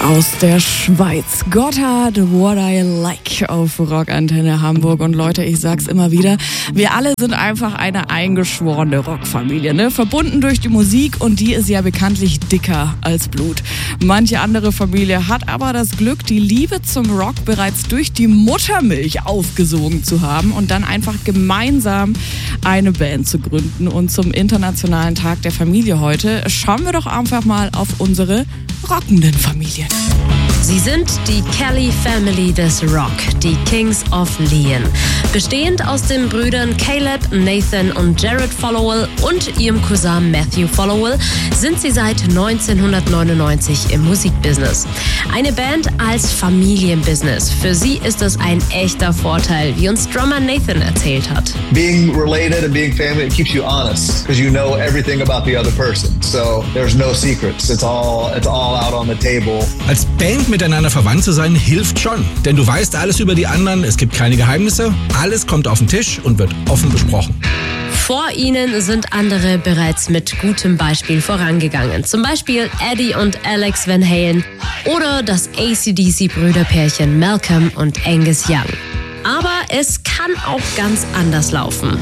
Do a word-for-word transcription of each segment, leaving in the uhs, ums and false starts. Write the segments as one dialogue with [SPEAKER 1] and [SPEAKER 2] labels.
[SPEAKER 1] Aus der Schweiz. Gotthard, What I Like auf Rockantenne Hamburg. Und Leute, ich sag's immer wieder, wir alle sind einfach eine eingeschworene Rockfamilie, ne? Verbunden durch die Musik, und die ist ja bekanntlich dicker als Blut. Manche andere Familie hat aber das Glück, die Liebe zum Rock bereits durch die Muttermilch aufgesogen zu haben und dann einfach gemeinsam eine Band zu gründen. Und zum Internationalen Tag der Familie heute schauen wir doch einfach mal auf unsere rockenden Familien.
[SPEAKER 2] Sie sind die Kelly Family des Rock, die Kings of Leon. Bestehend aus den Brüdern Caleb, Nathan und Jared Followell und ihrem Cousin Matthew Followell sind sie seit neunzehnhundertneunundneunzig im Musikbusiness. Eine Band als Familienbusiness. Für sie ist das ein echter Vorteil, wie uns Drummer Nathan erzählt hat.
[SPEAKER 3] Being related and being family, it keeps you honest because you know everything about the other person. So there's no secrets. It's all, it's all out on the table.
[SPEAKER 4] Als Band miteinander verwandt zu sein, hilft schon. Denn du weißt alles über die anderen, es gibt keine Geheimnisse, alles kommt auf den Tisch und wird offen besprochen.
[SPEAKER 2] Vor ihnen sind andere bereits mit gutem Beispiel vorangegangen. Zum Beispiel Eddie und Alex Van Halen oder das A C D C-Brüderpärchen Malcolm und Angus Young. Aber es kann auch ganz anders laufen.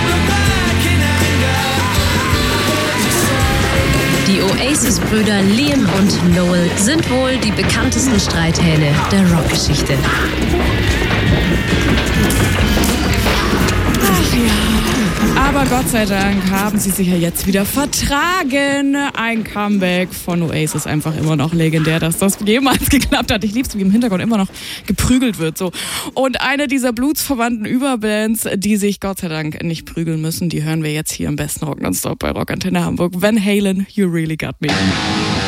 [SPEAKER 2] Die Oasis-Brüder Liam und Noel sind wohl die bekanntesten Streithähne der Rockgeschichte.
[SPEAKER 1] Ach ja. Aber Gott sei Dank haben sie sich ja jetzt wieder vertragen. Ein Comeback von Oasis, einfach immer noch legendär, dass das jemals geklappt hat. Ich lieb's, wie im Hintergrund immer noch geprügelt wird. So. Und eine dieser blutsverwandten Überbands, die sich Gott sei Dank nicht prügeln müssen, die hören wir jetzt hier im besten Rock nonstop bei Rockantenne Hamburg. Van Halen, You Really Got Me.